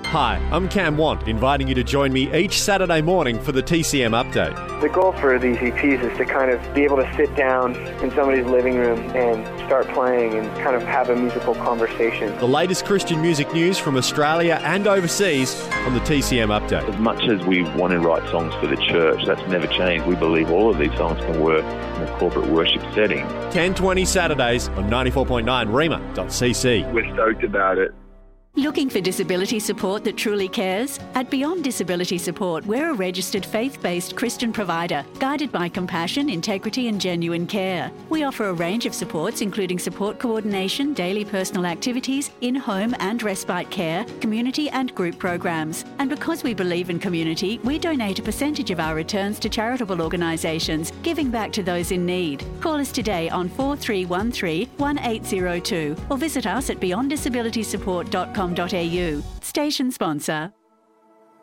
Hi, I'm Cam Want, inviting you to join me each Saturday morning for the TCM Update. The goal for these EPs is to kind of be able to sit down in somebody's living room and start playing and kind of have a musical conversation. The latest Christian music news from Australia and overseas on the TCM Update. As much as we want to write songs for the church, that's never changed. We believe all of these songs can work in a corporate worship setting. 10:20 Saturdays on 94.9 Rema.cc. We're stoked about it. Looking for disability support that truly cares? At Beyond Disability Support, we're a registered faith-based Christian provider, guided by compassion, integrity and genuine care. We offer a range of supports including support coordination, daily personal activities, in-home and respite care, community and group programs. And because we believe in community, we donate a percentage of our returns to charitable organisations, giving back to those in need. Call us today on 4313 1802 or visit us at beyonddisabilitysupport.com.au. Station sponsor.